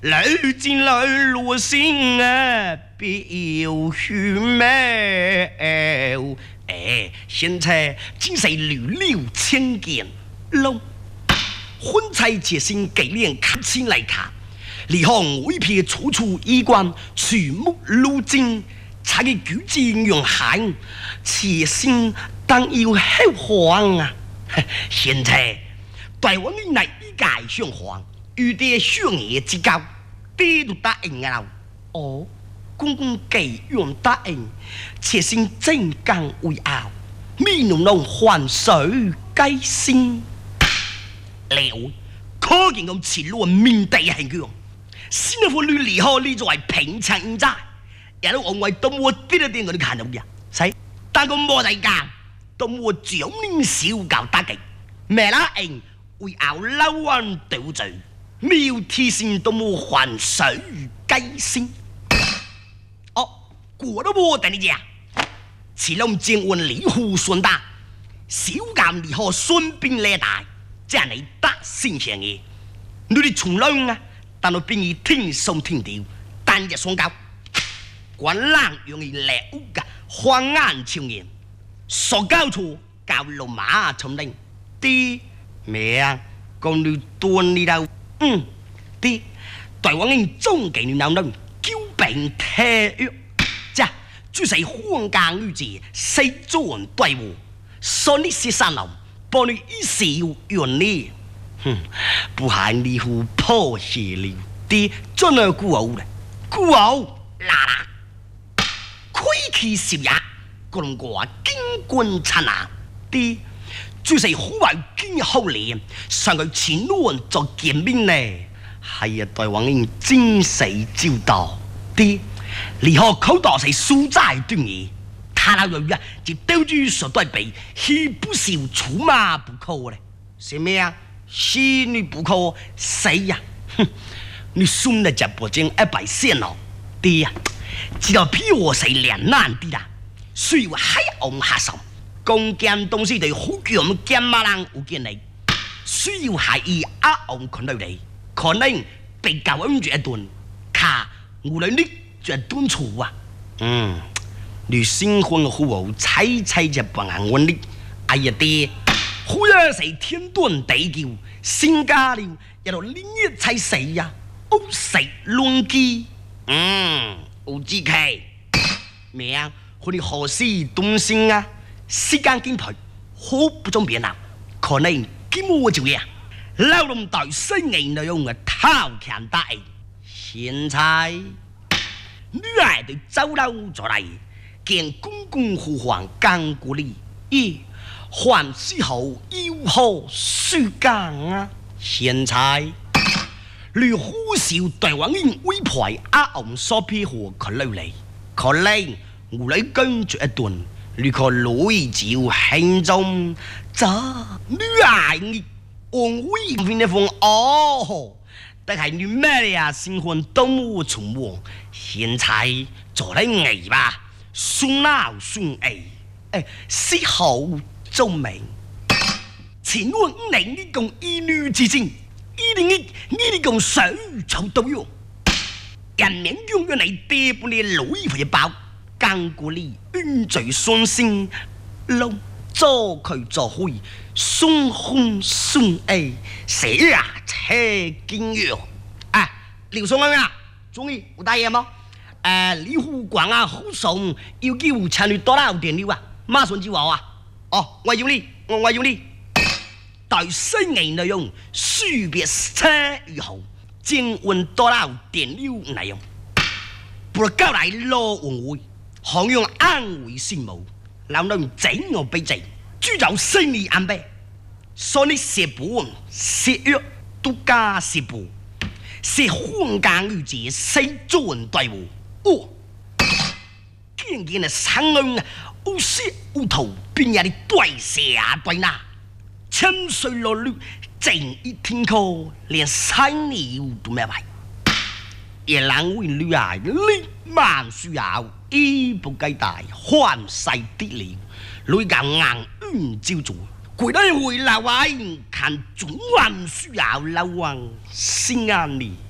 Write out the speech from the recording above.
来进来落心啊，别有虚美。现在竟是屡柳千件喽。婚菜且先给脸看起来看，李行为撇处处衣冠，曲目如金，才给举金用寒，且先当要后皇啊！现在台湾人来一改上皇，遇到上爷之交，地都答应了。哦，公公给愿答应，且先正刚为傲，米浓浓换水该心。了，可见咁前路面地形象，先那副女离开呢作为平常人渣，也都往外都冇啲一啲我哋看到嘅，使但個冇大家都冇獎勵小教打擊，咩啦人為熬老彎鬥罪，妙天線都冇還水雞先。哦，果都冇等你講，前龍正運李虎順達，小教離開順便嚟大。这样嚟打新鲜嘅，你哋從來啊，但係變異天上天調，單日雙交，關冷容易嚟屋嘅，荒眼超然，所交錯教路馬從靈，啲咩啊，講你斷你到，啲台灣人總給你鬧鬧，叫病體育，即就是荒間女子，誰做人對我，所以是三樓。幫你一時原理，不限你乎破邪了啲，真係孤傲咧，孤傲啦，虧氣少也，個話經官親啊啲，就是好壞經好臉，上佢前路做見面咧，係啊，台灣人真死招道啲，離開口袋係蘇債端嘢。他那人啊，就兜住所對比，豈不是出馬不可嘞？什麼啊？是你不可誰呀？哼！你送了這部經100線咯，對呀，知道譬我是兩難的啦，所以我還要下手，講件東西對好叫我們見馬人有見你，需要係以我看到你，可能被教恩住一頓，卡無論你住一頓處啊，你新婚後猜只幫人揾你，哎呀爹，好呀是天斷地橋，新家了一路連夜猜死呀，屋食亂機，有志氣，咩啊？佢哋何時動心啊？時間緊迫，好不中便啊，可能今我就呀，老龍大生意內容嘅偷強大，現在女兒對走佬咗嚟。見公公呼喚干古里，還是後要何書干啊？現在你呼召台灣人委派昂所批貨佢嚟，可能我嚟跟住一頓，你個女照輕中，咋女兒昂威片的風哦，但係你咩呀？新婚都冇從我，現在做嚟危吧。孫鬧孫是好聰明。前我5年呢共兒女之間，101呢共手抽到用，人民用咗你爹半你老衣服一包，更過你最傷心，老做佢做會，孫紅孫寫啊車經藥啊，廖松啊，終於有大嘢冇？李虎廣啊，好送，要叫參與多啦電料啊，馬上就話啊，哦，我要你，我要你，對新嘅內容，書別車與後，正運多啦電料內容，不交來羅運會，行用安慰先無，老人整我俾正，主就心理安排，所以寫本寫藥都加寫本，寫荒間女子寫做人對付。哦，見見啊，生人啊，有舌有頭，邊有啲對蛇啊對那，沉睡落淚，靜一天空，連山鳥都沒埋。也難為女兒力萬需要，一不計大，歡世的了，女教硬照做，攰得回來玩，看總還需要老王心安哩。